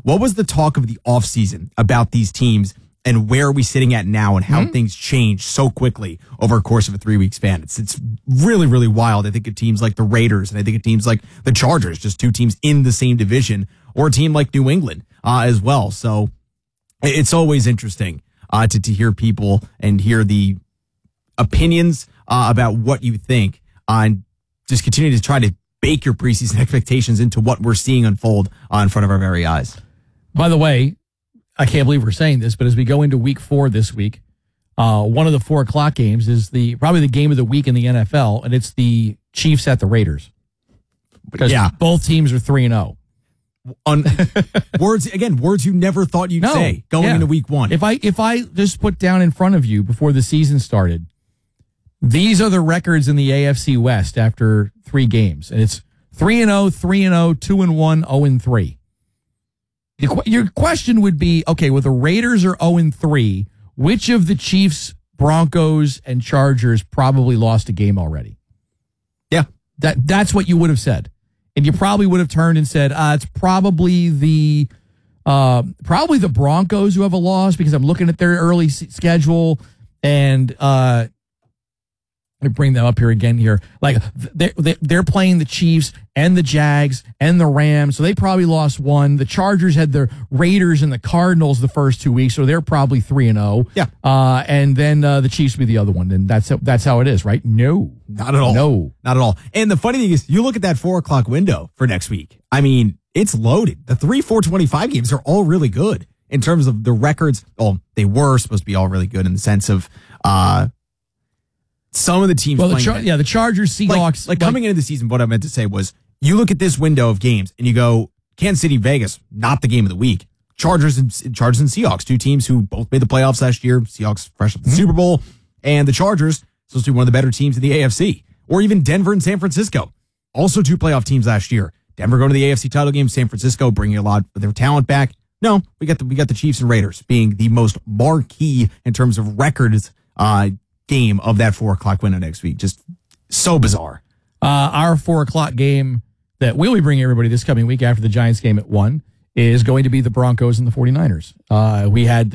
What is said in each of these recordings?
what was the talk of the offseason about these teams and where are we sitting at now and how things change so quickly over a course of a 3-week span? It's really, really wild. I think of teams like the Raiders and I think of teams like the Chargers, just two teams in the same division, or a team like New England as well. So it's always interesting to hear people and hear the opinions about what you think, and just continue to try to bake your preseason expectations into what we're seeing unfold in front of our very eyes. By the way, I can't believe we're saying this, but as we go into week 4 this week, one of the 4:00 games is probably the game of the week in the NFL, and it's the Chiefs at the Raiders. Because both teams are 3-0. Words you never thought you'd say going into week 1. If I just put down in front of you before the season started, these are the records in the AFC West after 3 games, and it's 3-0, 3-0, 2-1, 0-3. Your question would be, okay, well, the Raiders are 0-3. Which of the Chiefs, Broncos, and Chargers probably lost a game already? Yeah. That's what you would have said. And you probably would have turned and said, it's probably the Broncos who have a loss, because I'm looking at their early schedule, and let me bring them up here again here. Like they're playing the Chiefs and the Jags and the Rams, so they probably lost 1. The Chargers had the Raiders and the Cardinals the first 2 weeks, so they're probably 3-0. Yeah. And then the Chiefs will be the other one, and that's how it is, right? No, not at all. No, not at all. And the funny thing is, you look at that 4:00 window for next week. I mean, it's loaded. The 3-4-25 games are all really good in terms of the records. Oh, they were supposed to be all really good in the sense of some of the teams. Well, the Chargers, Seahawks. Like coming into the season, what I meant to say was, you look at this window of games and you go, Kansas City, Vegas, not the game of the week. Chargers and Seahawks, two teams who both made the playoffs last year. Seahawks fresh up the Super Bowl, and the Chargers supposed to be one of the better teams in the AFC. Or even Denver and San Francisco, also 2 playoff teams last year. Denver going to the AFC title game, San Francisco bringing a lot of their talent back. No, we got the Chiefs and Raiders being the most marquee in terms of records game of that 4:00 window next week. Just so bizarre. Our 4:00 game that we'll be bringing everybody this coming week after the Giants game at 1 is going to be the Broncos and the 49ers. We had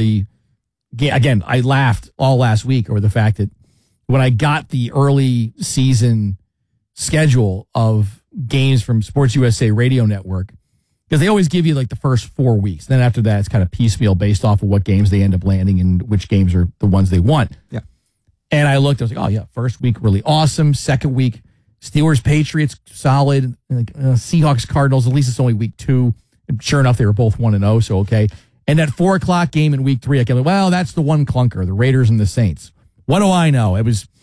again, I laughed all last week over the fact that when I got the early season schedule of games from Sports USA Radio Network, because they always give you like the first 4 weeks. Then after that, it's kind of piecemeal based off of what games they end up landing and which games are the ones they want. Yeah. And I looked, I was like, oh yeah, first week really awesome. Second week, Steelers, Patriots, solid. Seahawks, Cardinals, at least it's only week 2. And sure enough, they were both 1-0, so okay. And that 4:00 game in week 3, I go, well, that's the one clunker, the Raiders and the Saints. What do I know? It was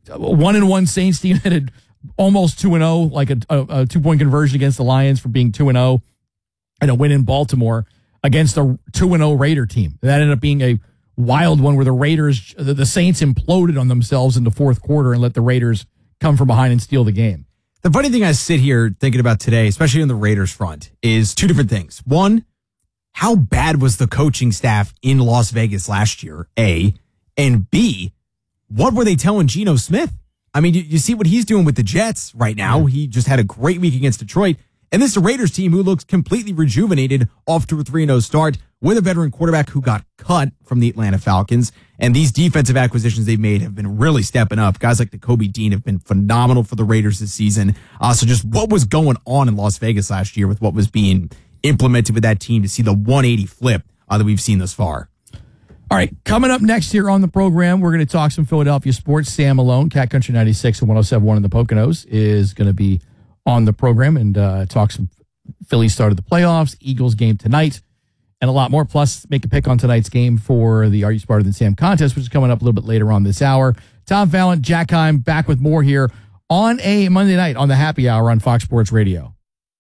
1-1 Saints team that had almost 2-0, like a 2-point conversion against the Lions for being 2-0, and a win in Baltimore against a 2-0 Raider team. That ended up being a wild one where the Saints imploded on themselves in the fourth quarter and let the Raiders come from behind and steal the game. The funny thing I sit here thinking about today, especially on the Raiders front, is 2 different things. One, how bad was the coaching staff in Las Vegas last year, A, and B, what were they telling Geno Smith? I mean, you see what he's doing with the Jets right now. He just had a great week against Detroit. And this is a Raiders team who looks completely rejuvenated off to a 3-0 start with a veteran quarterback who got cut from the Atlanta Falcons. And these defensive acquisitions they've made have been really stepping up. Guys like Kobe Dean have been phenomenal for the Raiders this season. So just what was going on in Las Vegas last year with what was being implemented with that team to see the 180 flip that we've seen thus far. All right, coming up next here on the program, we're going to talk some Philadelphia sports. Sam Malone, Cat Country 96 and 107.1 in the Poconos, is going to be on the program and talk some Phillies start of the playoffs, Eagles game tonight, and a lot more. Plus, make a pick on tonight's game for the Are You Smarter Than Sam contest, which is coming up a little bit later on this hour. Tom Fallon, Jack Heim, back with more here on a Monday night on the Happy Hour on Fox Sports Radio.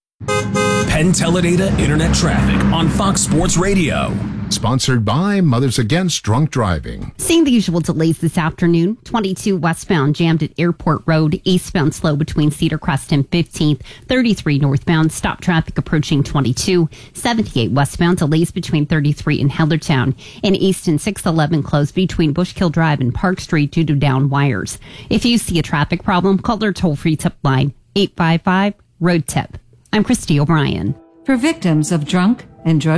Penn Teledata Internet Traffic on Fox Sports Radio. Sponsored by Mothers Against Drunk Driving. Seeing the usual delays this afternoon. 22 westbound jammed at Airport Road. Eastbound slow between Cedar Crest and 15th. 33 northbound stop traffic approaching 22. 78 westbound delays between 33 and Hellertown. And East and 611 closed between Bushkill Drive and Park Street due to down wires. If you see a traffic problem, call their toll-free tip line 855-ROAD-TIP. I'm Christy O'Brien. For victims of drunk and drug